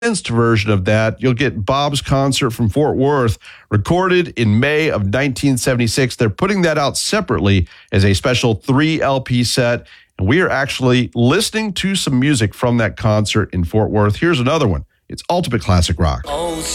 condensed version of that, you'll get Bob's Concert from Fort Worth, recorded in May of 1976. They're putting that out separately as a special 3 LP set. And we are actually listening to some music from that concert in Fort Worth. Here's another one. It's Ultimate Classic Rock.